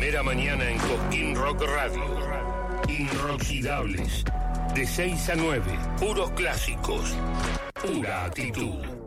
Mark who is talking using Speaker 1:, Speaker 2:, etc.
Speaker 1: primera mañana en Cosquín Rock Radio. Inoxidables. De 6 a 9. Puros clásicos. Pura actitud.